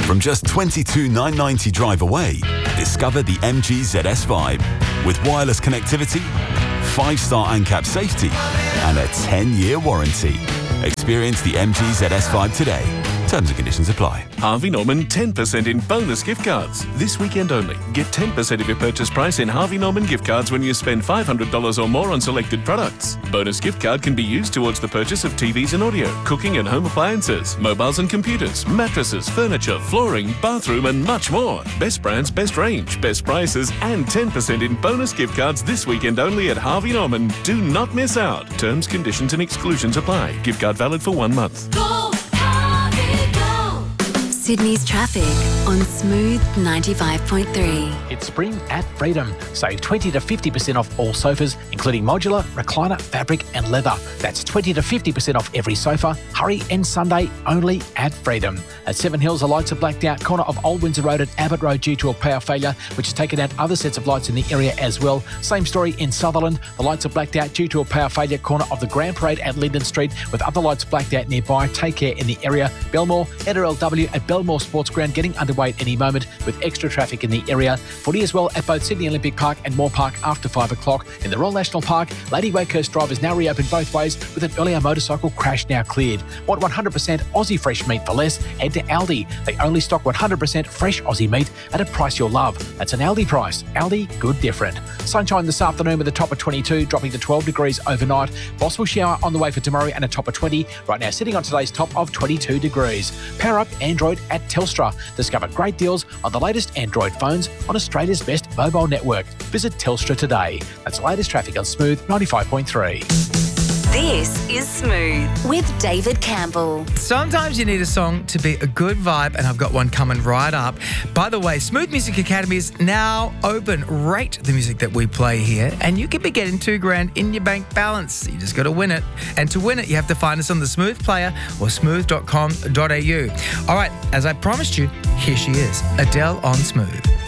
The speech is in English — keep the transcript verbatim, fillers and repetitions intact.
From just twenty-two thousand nine hundred ninety drive away, discover the M G Z S Vibe with wireless connectivity, five-star ANCAP safety, and a ten-year warranty. Experience the M G Z S Vibe today. Terms and conditions apply. Harvey Norman ten percent in bonus gift cards. This weekend only. Get ten percent of your purchase price in Harvey Norman gift cards when you spend five hundred dollars or more on selected products. Bonus gift card can be used towards the purchase of T Vs and audio, cooking and home appliances, mobiles and computers, mattresses, furniture, flooring, bathroom and much more. Best brands, best range, best prices and ten percent in bonus gift cards this weekend only at Harvey Norman. Do not miss out. Terms, conditions and exclusions apply. Gift card valid for one month. Go, Harvey, go. Sydney's traffic on Smooth ninety-five point three. It's spring at Freedom. Save twenty to fifty percent off all sofas, including modular, recliner, fabric and leather. That's twenty to fifty percent off every sofa. Hurry and Sunday only at Freedom. At Seven Hills, the lights are blacked out. Corner of Old Windsor Road at Abbott Road due to a power failure, which has taken out other sets of lights in the area as well. Same story in Sutherland. The lights are blacked out due to a power failure. Corner of the Grand Parade at Linden Street with other lights blacked out nearby. Take care in the area. Belmore, N R L W at Belmore Sports Ground getting underway at any moment with extra traffic in the area. Footy as well at both Sydney Olympic Park and Moore Park after five o'clock. In the Royal National Park, Lady Wakehurst Drive is now reopened both ways with an earlier motorcycle crash now cleared. Want one hundred percent Aussie fresh meat for less? Head to Aldi. They only stock one hundred percent fresh Aussie meat at a price you'll love. That's an Aldi price. Aldi, good different. Sunshine this afternoon with a top of twenty-two, dropping to twelve degrees overnight. Possible shower on the way for tomorrow and a top of twenty. Right now sitting on today's top of twenty-two degrees. Power up Android at Telstra. Discover great deals on the latest Android phones on Australia's best mobile network. Visit Telstra today. That's the latest traffic on Smooth ninety-five point three. This is Smooth with David Campbell. Sometimes you need a song to be a good vibe, and I've got one coming right up. By the way, Smooth Music Academy is now open. Rate the music that we play here, and you could be getting two grand in your bank balance. You just got to win it. And to win it, you have to find us on the Smooth Player or smooth dot com dot a u. All right, as I promised you, here she is, Adele on Smooth.